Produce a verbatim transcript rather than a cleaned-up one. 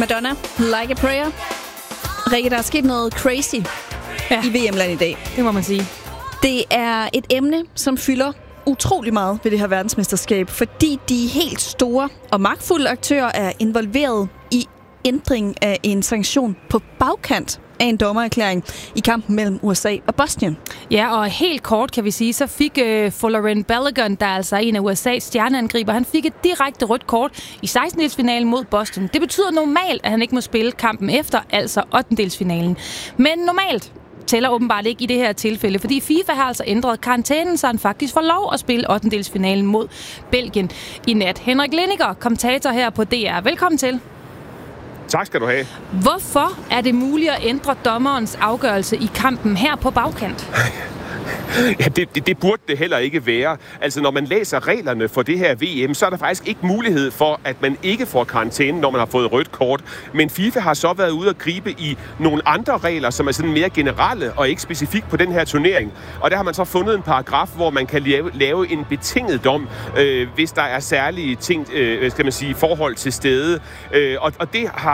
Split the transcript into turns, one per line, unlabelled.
Madonna, Like a Prayer. Rikke, der er sket noget crazy ja. i V M-land i dag.
Det må man sige.
Det er et emne, som fylder utrolig meget ved det her verdensmesterskab, fordi de helt store og magtfulde aktører er involveret i ændring af en sanktion på bagkant af en dommererklæring i kampen mellem U S A og Bosnien.
Ja, og helt kort kan vi sige, så fik øh, Folarin Balogun, der er altså en af U S A's stjerneangriber, han fik et direkte rødt kort i sekstendedelsfinalen mod Boston. Det betyder normalt, at han ikke må spille kampen efter, altså ottendedelsfinalen. Men normalt tæller åbenbart ikke i det her tilfælde, fordi FIFA har altså ændret karantænen, så han faktisk får lov at spille ottendedelsfinalen mod Belgien i nat. Henrik Lindiger, kommentator her på D R. Velkommen til.
Tak skal du have.
Hvorfor er det muligt at ændre dommerens afgørelse i kampen her på bagkant?
Ja, det, det, det burde det heller ikke være. Altså, når man læser reglerne for det her V M, så er der faktisk ikke mulighed for, at man ikke får karantæne, når man har fået rødt kort. Men FIFA har så været ude at gribe i nogle andre regler, som er sådan mere generelle og ikke specifikt på den her turnering. Og der har man så fundet en paragraf, hvor man kan lave, lave en betinget dom, øh, hvis der er særlige ting, øh, skal man sige, forhold til stede. Øh, og, og det har